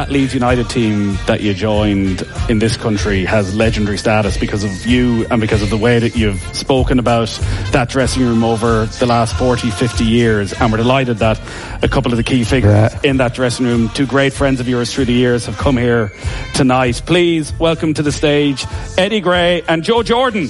that Leeds United team that you joined in this country has legendary status because of you and because of the way that you've spoken about that dressing room over the last 40, 50 years. And we're delighted that a couple of the key figures in that dressing room, two great friends of yours through the years, have come here tonight. Please welcome to the stage Eddie Gray and Joe Jordan.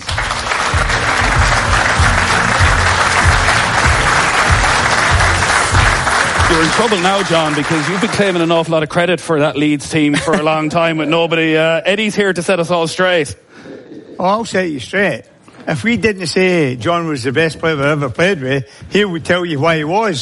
You're in trouble now, John, because you've been claiming an awful lot of credit for that Leeds team for a long time with nobody. Eddie's here to set us all straight. Oh, I'll set you straight. If we didn't say John was the best player I ever played with, he would tell you why he was.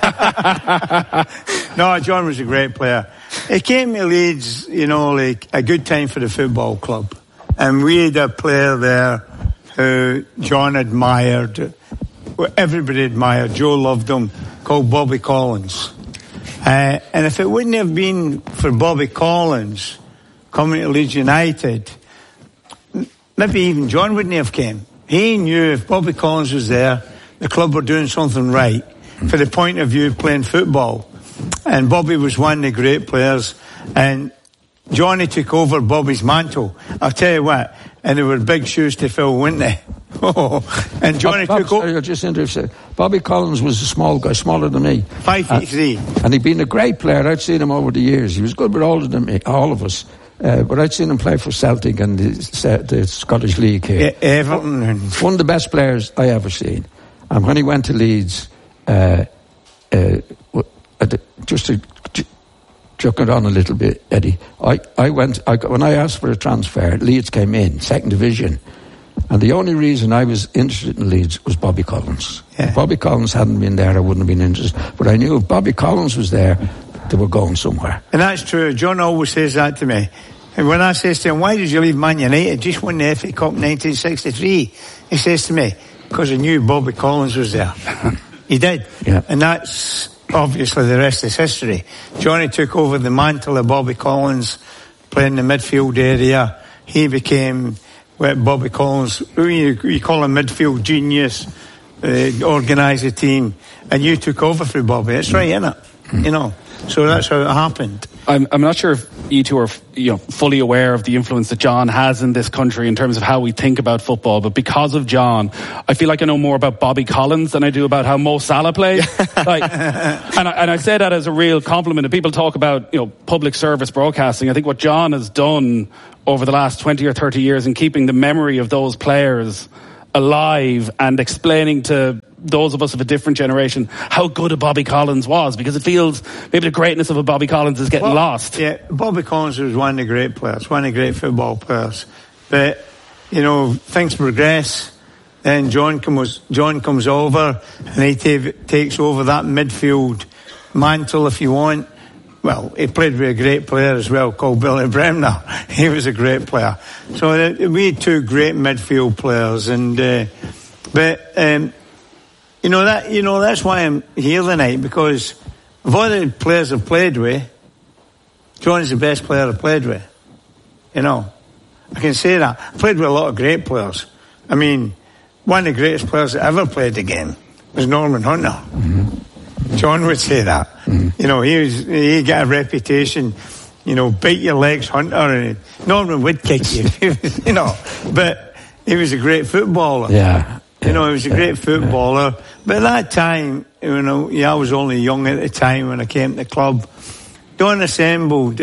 No, John was a great player. He came to Leeds, like a good time for the football club. And we had a player there who John admired. Everybody admired. Joe loved him, called Bobby Collins. And if it wouldn't have been for Bobby Collins coming to Leeds United, maybe even John wouldn't have came. He knew if Bobby Collins was there, the club were doing something right for the point of view of playing football. And Bobby was one of the great players. And Johnny took over Bobby's mantle. I'll tell you what, and there were big shoes to fill, weren't they? And Johnny took over. Just interested. Bobby Collins was a small guy, smaller than me. 5'3". And he'd been a great player. I'd seen him over the years. He was good, but older than me, all of us. But I'd seen him play for Celtic and the Scottish League here. Everton. One of the best players I ever seen. And when he went to Leeds, just to chuck it on a little bit, Eddie, when I asked for a transfer, Leeds came in, second division. And the only reason I was interested in Leeds was Bobby Collins. Yeah. If Bobby Collins hadn't been there, I wouldn't have been interested. But I knew if Bobby Collins was there, they were going somewhere. And that's true. John always says that to me. And when I says to him, why did you leave Man United? Just won the FA Cup in 1963. He says to me, because I knew Bobby Collins was there. He did. Yeah. And that's obviously the rest is history. Johnny took over the mantle of Bobby Collins, playing the midfield area. He became Bobby Collins, we call him midfield genius, organise a team, and you took over for Bobby. It's right, isn't it? So that's how it happened. I'm not sure if you two are fully aware of the influence that John has in this country in terms of how we think about football, but because of John, I feel like I know more about Bobby Collins than I do about how Mo Salah plays. And I say that as a real compliment. And people talk about public service broadcasting. I think what John has done over the last 20 or 30 years in keeping the memory of those players alive and explaining to those of us of a different generation how good a Bobby Collins was, because it feels maybe the greatness of a Bobby Collins is getting lost. Yeah, Bobby Collins was one of the great players, one of the great football players. But, things progress. Then John comes over and he takes over that midfield mantle, if you want. Well, he played with a great player as well called Billy Bremner. He was a great player. So we had two great midfield players, and that's why I'm here tonight, because of all the players I've played with, John's the best player I've played with. I can say that. I played with a lot of great players. I mean, one of the greatest players that ever played the game was Norman Hunter. Mm-hmm. John would say that. Mm-hmm. He got a reputation, bite your legs, Hunter, and Norman would kick you, but he was a great footballer. Yeah. He was a great footballer. But at that time, I was only young at the time when I came to the club. Don assembled,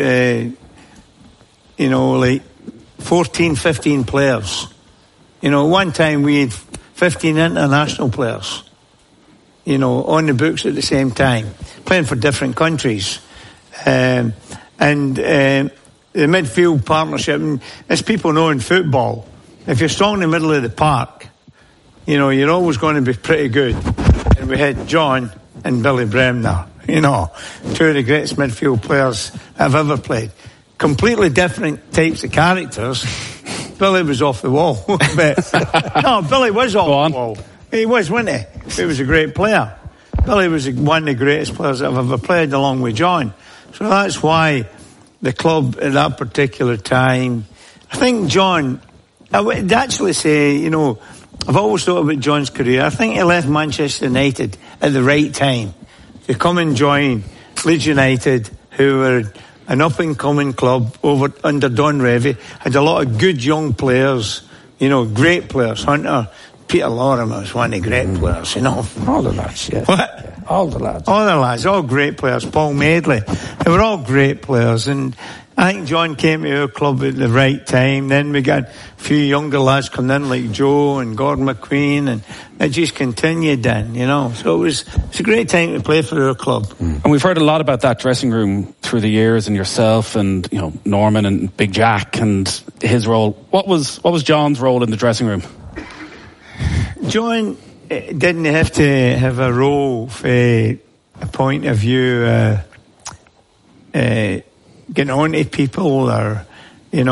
like 14, 15 players. One time we had 15 international players. On the books at the same time, playing for different countries. And the midfield partnership, and as people know in football, if you're strong in the middle of the park, you're always going to be pretty good. And we had John and Billy Bremner, two of the greatest midfield players I've ever played. Completely different types of characters. Billy was off the wall. No, Billy was off the wall. He was, wasn't he? He was a great player. Billy was one of the greatest players I've ever played, along with John. So that's why the club at that particular time, I think John, I would actually say, I've always thought about John's career. I think he left Manchester United at the right time to come and join Leeds United, who were an up-and-coming club under Don Revie. Had a lot of good young players, great players. Hunter, Peter Lorem was one of the great players, All the lads, yeah. What? Yeah. All the lads. All the lads, all great players. Paul Madeley. They were all great players. And I think John came to our club at the right time. Then we got a few younger lads coming in like Joe and Gordon McQueen, and it just continued then, So it's a great time to play for our club. And we've heard a lot about that dressing room through the years, and yourself and, Norman and Big Jack and his role. What was John's role in the dressing room? John didn't have to have a role for a point of view, getting on to people or, it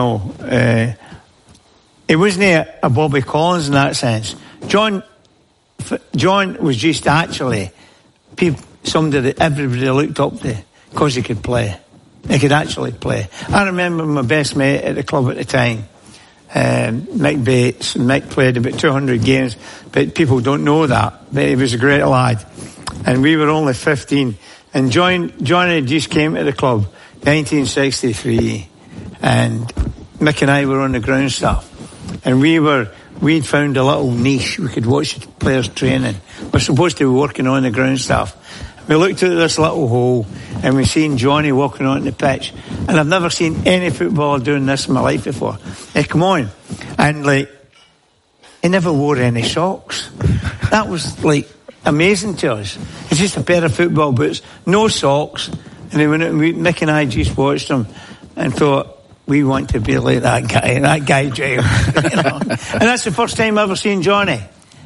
wasn't a Bobby Collins in that sense. John was just actually somebody that everybody looked up to because he could play. He could actually play. I remember my best mate at the club at the time, Mick Bates. Mick played about 200 games, but people don't know that. But he was a great lad. And we were only 15. And Johnny just came to the club 1963, and Mick and I were on the ground staff. And we'd found a little niche. We could watch the players training. We're supposed to be working on the ground staff. We looked at this little hole and we seen Johnny walking on the pitch. And I've never seen any footballer doing this in my life before. Hey, come on. And he never wore any socks. That was amazing to us. It's just a pair of football boots, no socks. And Mick and I just watched him and thought, we want to be like that guy James. And that's the first time I've ever seen Johnny.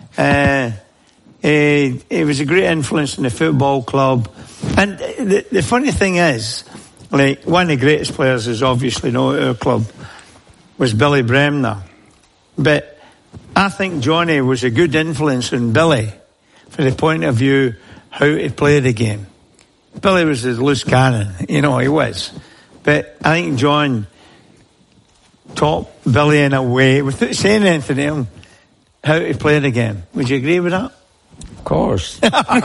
He was a great influence in the football club. And the funny thing is, one of the greatest players is obviously at our club was Billy Bremner. But I think Johnny was a good influence on Billy from the point of view how to play the game. Billy was a loose cannon, he was. But I think John taught Billy in a way, without saying anything to him, how to play the game. Would you agree with that? Of course.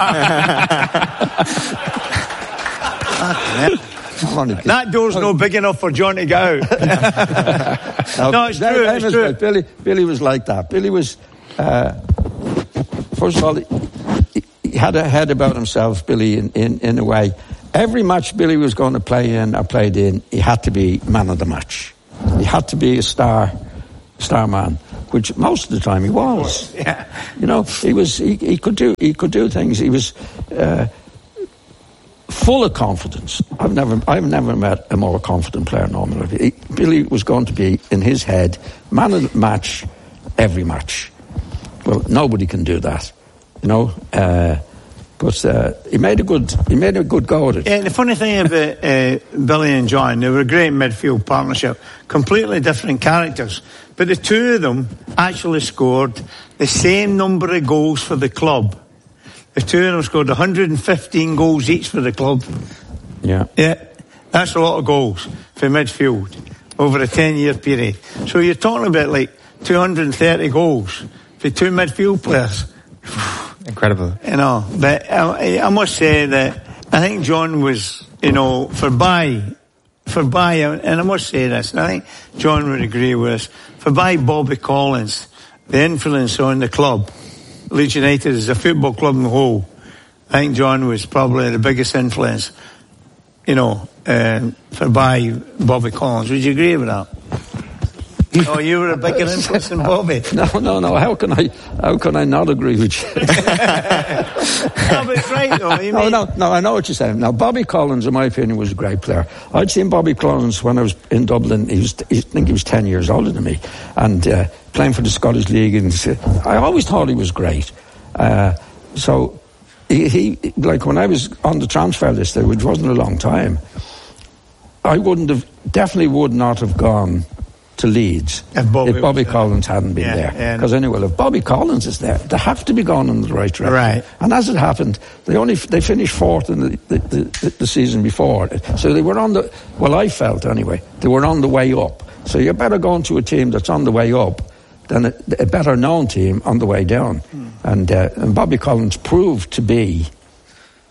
That door's no big enough for John to get out. No, it's true. It's true. Billy was like that. Billy was, first of all, he had a head about himself, Billy, in a way. Every match Billy was going to play in or played in, he had to be man of the match. He had to be a star man, which most of the time he was. Yeah. He could do things. He was full of confidence. I've never met a more confident player normally. Billy was going to be in his head man of the match every match. Well, nobody can do that, But he made a good go at it. Yeah, the funny thing about Billy and John, they were a great midfield partnership, completely different characters. But the two of them actually scored the same number of goals for the club. The two of them scored 115 goals each for the club. Yeah. Yeah, that's a lot of goals for midfield over a 10-year period. So you're talking about 230 goals for two midfield players. Incredible. But I must say that I think John was, for by, and I must say this, and I think John would agree with us, for by Bobby Collins, the influence on the club, Leeds United is a football club in the whole. I think John was probably the biggest influence, for by Bobby Collins. Would you agree with that? Oh, you were a bigger influence than Bobby. No. How can I not agree with you? No, but it's right though. No, I know what you're saying. Now, Bobby Collins, in my opinion, was a great player. I'd seen Bobby Collins when I was in Dublin. I think he was 10 years older than me, and playing for the Scottish League. And I always thought he was great. So he when I was on the transfer list, which wasn't a long time, I definitely would not have gone to Leeds if Bobby Collins hadn't been there. Because anyway, if Bobby Collins is there, they have to be gone in the right direction. Right. And as it happened, they finished fourth in the season before. So they were I felt anyway, they were on the way up. So you're better going to a team that's on the way up than a better known team on the way down. And Bobby Collins proved to be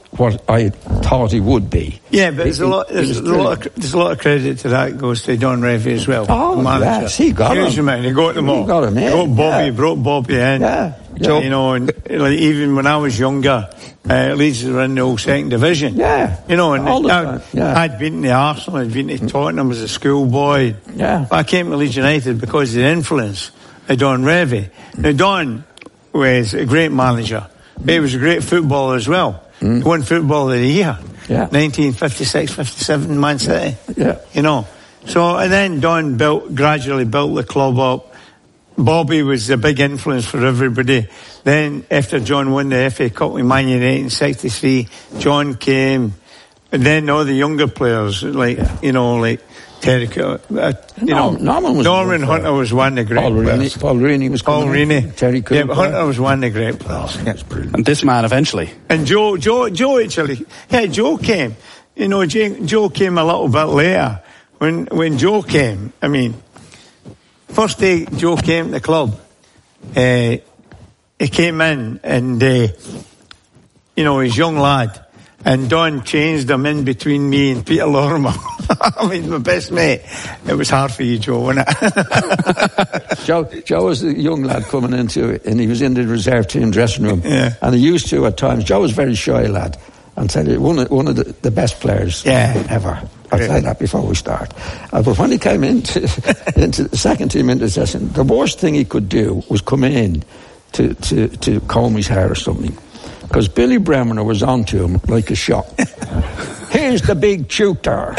what I thought he would be. Yeah, but there's a lot of credit to that goes to Don Revie as well. Oh, the manager. yes, he got Huge him. amount. He got them all. He got him in. He got Bobby, yeah. brought Bobby in. Yeah. Joe, you know, and like, even when I was younger, Leeds were in the old second division. Yeah. You know, and all the time. Yeah. I'd been to Arsenal, I'd been to Tottenham as a schoolboy. Yeah. But I came to Leeds United because of the influence of Don Revie. Now, Don was a great manager. He was a great footballer as well. He won Footballer of the Year. Yeah. 1956-57 Man City. Yeah. You know. So, and then Don gradually built the club up. Bobby was a big influence for everybody. Then, after John won the FA Cup with Man United in 63, John came. And then all the younger players, like, you know, like Terry, Norman Hunter was one of the great players. Paul Reaney was Paul Reaney. Terry Cooper. Yeah, but Hunter was one of the great players. That's brilliant. And this man eventually. And Joe actually, yeah, Joe came. You know, Joe came a little bit later. When Joe came, I mean, first day Joe came to the club, he came in and, you know, he's a young lad. And Don changed him in between me and Peter Lorimer. I mean, my best mate. It was hard for you, Joe, wasn't it? Joe was a young lad coming into it, and he was in the reserve team dressing room. Yeah. And he used to at times. Joe was a very shy lad. I'll tell you, one of the best players ever. I'll say that before we start. But when he came into the second team into the session, the worst thing he could do was come in to comb his hair or something. Because Billy Bremner was onto him like a shot. Here's the big tutor.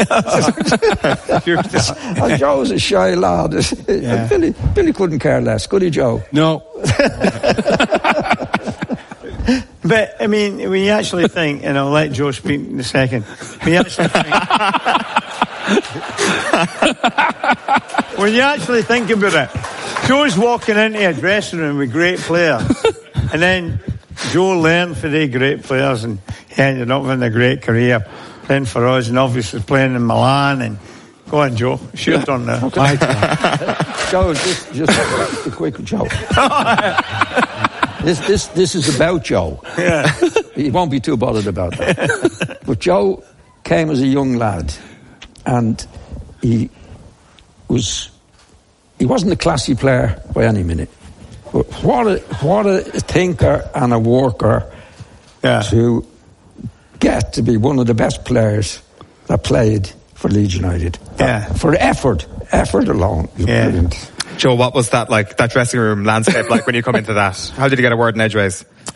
And Joe was a shy lad. Yeah. Billy couldn't care less, could he, Joe? No. But, I mean, when you actually think, and I'll let Joe speak in a second, when you actually think about it, Joe's walking into a dressing room with great players, and then Joe learned for the great players, and he ended up having a great career playing for us, and obviously playing in Milan. And go on, Joe, shoot on there. Okay. Joe, just a quick Joe. This is about Joe. Yeah. He won't be too bothered about that. But Joe came as a young lad, and he wasn't a classy player by any minute. But what a thinker and a worker to get to be one of the best players that played for Leeds United. For effort alone. Brilliant. Joe, what was that like, that dressing room landscape like when you come into that? How did you get a word in edgeways?